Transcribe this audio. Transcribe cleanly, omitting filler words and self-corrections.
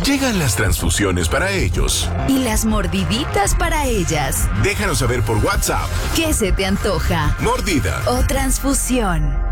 Llegan las transfusiones para ellos. Y las mordiditas para ellas. Déjanos saber por WhatsApp. ¿Qué se te antoja? Mordida o transfusión.